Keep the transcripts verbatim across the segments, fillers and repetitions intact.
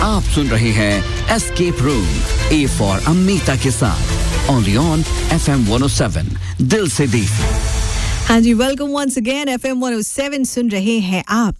आप सुन रहे हैं escape room, A for Amita के साथ, only on F M one O seven, दिल से दी। हाँ जी, welcome once again. F M one O seven सुन रहे हैं आप।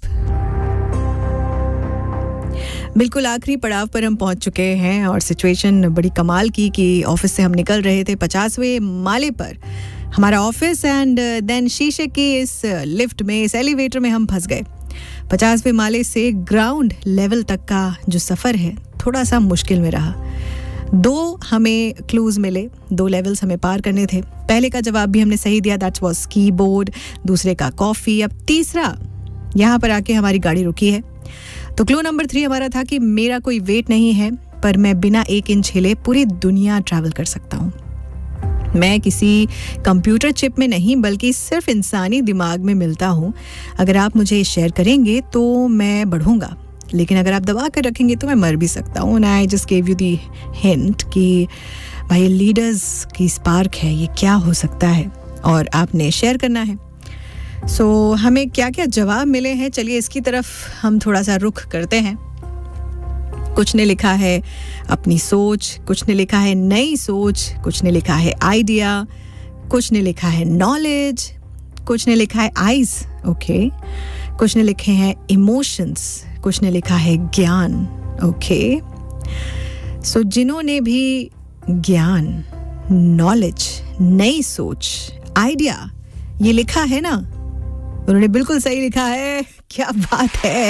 बिल्कुल आखिरी पड़ाव पर हम पहुंच चुके हैं और सिचुएशन बड़ी कमाल की कि ऑफिस से हम निकल रहे थे, पचासवें माले पर हमारा ऑफिस, एंड देन शीशे की इस लिफ्ट में, इस एलिवेटर में हम फंस गए। पचासवें माले से ग्राउंड लेवल तक का जो सफ़र है थोड़ा सा मुश्किल में रहा। दो हमें क्लूज मिले, दो लेवल्स हमें पार करने थे। पहले का जवाब भी हमने सही दिया, दैट वाज कीबोर्ड। दूसरे का कॉफ़ी। अब तीसरा, यहाँ पर आके हमारी गाड़ी रुकी है। तो क्लू नंबर थ्री हमारा था कि मेरा कोई वेट नहीं है, पर मैं बिना एक इंच हिले पूरी दुनिया ट्रैवल कर सकता हूँ। मैं किसी कंप्यूटर चिप में नहीं, बल्कि सिर्फ इंसानी दिमाग में मिलता हूँ। अगर आप मुझे शेयर करेंगे तो मैं बढ़ूँगा, लेकिन अगर आप दबा कर रखेंगे तो मैं मर भी सकता हूँ। And I just gave you the hint कि भाई लीडर्स की स्पार्क है, ये क्या हो सकता है, और आपने शेयर करना है। सो so, हमें क्या क्या जवाब मिले हैं, चलिए इसकी तरफ हम थोड़ा सा रुख करते हैं। कुछ ने लिखा है अपनी सोच, कुछ ने लिखा है नई सोच, कुछ ने लिखा है आइडिया, कुछ ने लिखा है नॉलेज, कुछ ने लिखा है आइज, ओके, कुछ ने लिखे हैं इमोशंस, कुछ ने लिखा है ज्ञान, ओके। सो जिन्होंने भी ज्ञान, नॉलेज, नई सोच, आइडिया ये लिखा है ना, उन्होंने बिल्कुल सही लिखा है। क्या बात है।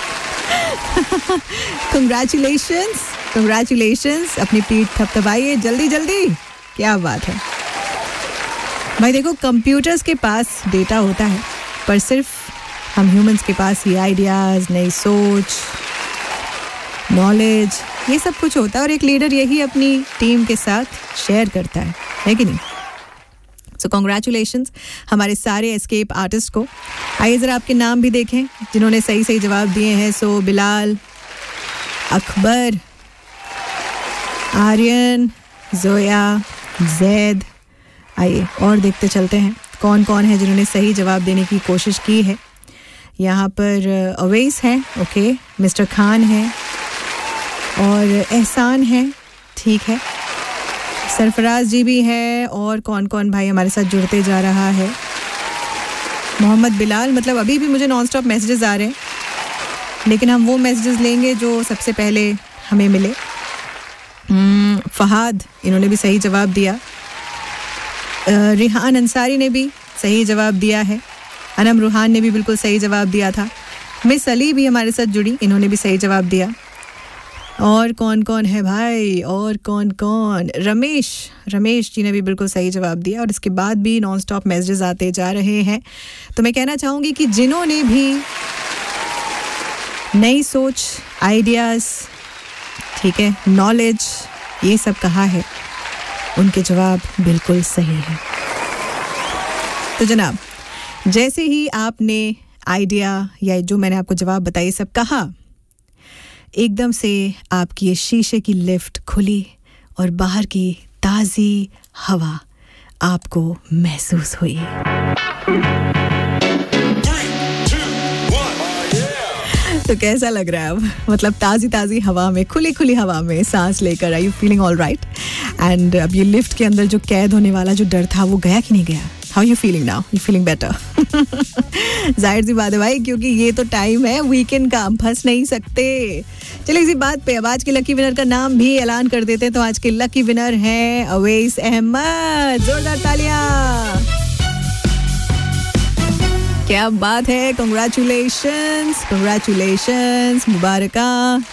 Congratulations, congratulations. अपनी पीठ थपथपाइए जल्दी जल्दी। क्या बात है भाई। देखो, कंप्यूटर्स के पास डेटा होता है, पर सिर्फ हम ह्यूमंस के पास ही आइडियाज, नई सोच, नॉलेज, ये सब कुछ होता है, और एक लीडर यही अपनी टीम के साथ शेयर करता है, है कि नहीं। सो कॉन्ग्रेचुलेशंस हमारे सारे एस्केप आर्टिस्ट को। आइए ज़रा आपके नाम भी देखें जिन्होंने सही सही जवाब दिए हैं। सो बिलाल, अकबर, आर्यन, जोया, जैद। आइए और देखते चलते हैं कौन कौन है जिन्होंने सही जवाब देने की कोशिश की है। यहाँ पर अवैस है, ओके, मिस्टर खान है और एहसान है, ठीक है, सरफराज जी भी है, और कौन कौन भाई हमारे साथ जुड़ते जा रहा है। मोहम्मद बिलाल, मतलब अभी भी मुझे नॉन स्टॉप मैसेजेस आ रहे हैं, लेकिन हम वो मैसेजेस लेंगे जो सबसे पहले हमें मिले। फहाद, इन्होंने भी सही जवाब दिया। रिहान अंसारी ने भी सही जवाब दिया है। अनम रूहान ने भी बिल्कुल सही जवाब दिया था। मिस अली भी हमारे साथ जुड़ी, इन्होंने भी सही जवाब दिया। और कौन कौन है भाई, और कौन कौन, रमेश, रमेश जी ने भी बिल्कुल सही जवाब दिया। और इसके बाद भी नॉन स्टॉप मैसेजेस आते जा रहे हैं। तो मैं कहना चाहूँगी कि जिन्होंने भी नई सोच, आइडियाज़, ठीक है, नॉलेज, ये सब कहा है, उनके जवाब बिल्कुल सही है। तो जनाब, जैसे ही आपने आइडिया या जो मैंने आपको जवाब बताया सब कहा, एकदम से आपकी ये शीशे की लिफ्ट खुली और बाहर की ताज़ी हवा आपको महसूस हुई। तो कैसा लग रहा है अब, मतलब ताज़ी ताज़ी हवा में, खुली खुली हवा में सांस लेकर, are you feeling all right? And अब ये लिफ्ट के अंदर जो कैद होने वाला जो डर था वो गया कि नहीं गया? How you feeling now? You feeling better? जाहिर सी बात है भाई, क्योंकि ये तो टाइम है वीकेंड का, हम फंस नहीं सकते। चलिए इसी बात पे अब आज के लकी विनर का नाम भी ऐलान कर देते हैं। तो आज के लकी विनर हैं अवैस अहमद। जोरदार तालियां। क्या बात है, कंग्रेचुलेशंस, कंग्रेचुलेशंस, मुबारका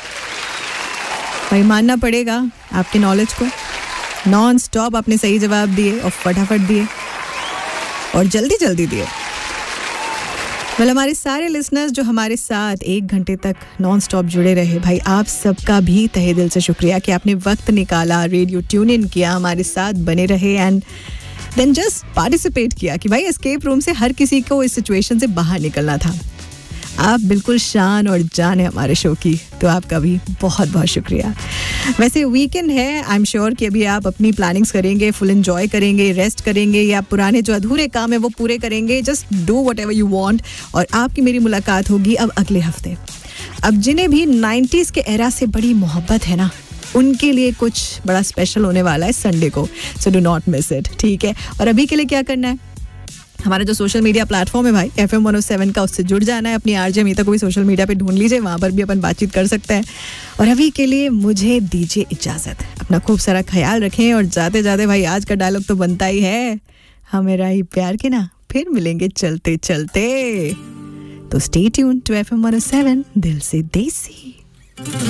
भाई। मानना पड़ेगा आपके नॉलेज को, नॉन स्टॉप आपने सही जवाब दिए और फटाफट दिए और जल्दी जल्दी दिए। मतलब हमारे सारे लिसनर्स जो हमारे साथ एक घंटे तक नॉन स्टॉप जुड़े रहे, भाई आप सबका भी तहे दिल से शुक्रिया कि आपने वक्त निकाला, रेडियो ट्यून इन किया, हमारे साथ बने रहे एंड देन जस्ट पार्टिसिपेट किया कि भाई एस्केप रूम से हर किसी को इस सिचुएशन से बाहर निकलना था। आप बिल्कुल शान और जान है हमारे शो की, तो आपका भी बहुत बहुत शुक्रिया। वैसे वीकेंड है, आई एम श्योर कि अभी आप अपनी प्लानिंग्स करेंगे, फुल एंजॉय करेंगे, रेस्ट करेंगे, या पुराने जो अधूरे काम है वो पूरे करेंगे। Just do what ever you want. और आपकी मेरी मुलाकात होगी अब अगले हफ्ते। अब जिन्हें भी नाइन्टीज़ के एरा से बड़ी मोहब्बत है ना, उनके लिए कुछ बड़ा स्पेशल होने वाला है संडे को, so do not miss it, ठीक है। और अभी के लिए क्या करना है, हमारा जो सोशल मीडिया प्लेटफॉर्म है भाई F M one O seven का, उससे जुड़ जाना है। अपनी आरजे अमीता को भी सोशल मीडिया पे ढूंढ लीजिए, वहाँ पर भी अपन बातचीत कर सकते हैं। और अभी के लिए मुझे दीजिए इजाज़त, अपना खूब सारा ख्याल रखें। और जाते जाते भाई आज का डायलॉग तो बनता ही है, हमें ही प्यार के ना फिर मिलेंगे चलते चलते। तो stay tune to F M one O seven, दिल से देसी।